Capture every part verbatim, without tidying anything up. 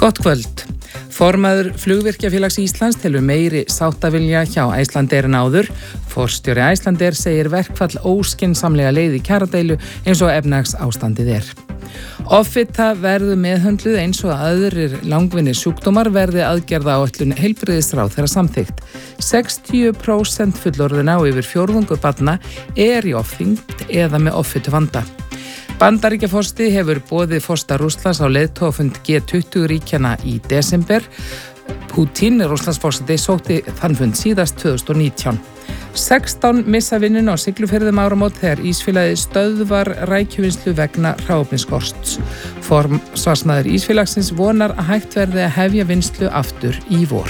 Gott kvöld. Formaður Flugvirkjafélags Íslands telur meiri sáttavilja hjá Icelandair en áður. Forstjóri Icelandair segir verkfall óskynsamlega leið í kjaradeilu eins og efnahagsástandið er. Offita verður meðhöndluð eins og aðrir langvinnir sjúkdómar verði aðgerðaáætlun heilbrigðisráðherra samþykkt. sextíu prósent fullorðina og yfir fjórðungur barna er í ofþyngd eða með offituvanda. Bandaríkjaforseti hefur boðið forseta Rússlands á leiðtogafund G tuttugu ríkjanna í desember. Putin, Rússlandsforseti, sótti þann fund síðast tvö þúsund og nítján. sextán missa vinnuna á Siglufirði um áramót þegar Ísfélagið stöðvar rækjuvinnslu vegna hráefnisskorts. Forsvarsmaður Ísfélagsins vonar að hægt verði að hefja vinnslu aftur í vor.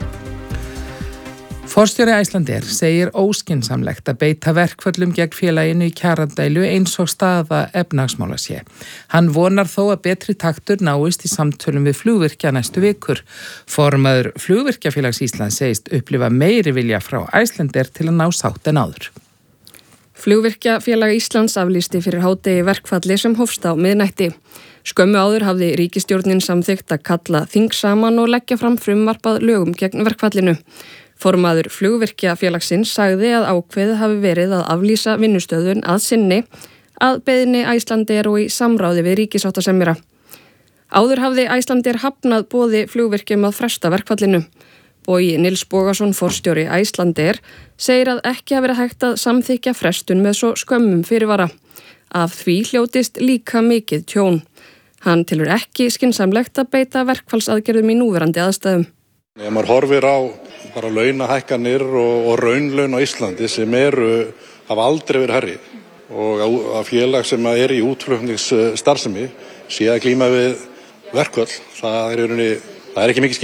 Forstjóri Icelandair segir óskynsamlegt að beita verkföllum gegn félaginu í kjaradeilu eins og staða efnahagsmála sé. Hann vonar þó að betri taktur náist í samtölum við flugvirkja næstu vikur. Formaður Flugvirkjafélags Íslands segist upplifa meiri vilja frá Icelandair til að ná sátt en áður. Flugvirkjafélag Íslands aflýsti fyrir hádegi verkfalli sem hófst á miðnætti. Skömmu áður hafði ríkisstjórnin samþykkt að kalla þing saman og leggja fram frumvarp að lögum gegn verkfallinu. Formaður Flugvirkjafélagsins sagði að ákveðið hafi verið að aflýsa vinnustöðun að sinni að beiðni Icelandair og í samráði við ríkissáttasemjara. Áður hafði Icelandair hafnað boði flugvirkjum að fresta verkfallinu. Bogi Nils Bogason, forstjóri Icelandair, segir að ekki hafi verið hægt að samþykja frestun með svo skömmum fyrirvara. Af því hljótist líka mikið tjón. Hann telur ekki skynsamlegt að beita verkfallsaðgerðum í núverandi aðstæðum. Ef maður horfir á bara launahækkanir og, og raunlaun á Íslandi sem eru, hafa aldrei verið hærri og að félag sem er í útflutningsstarfsemi sé að glíma við verkföll, það er, það er ekki mikið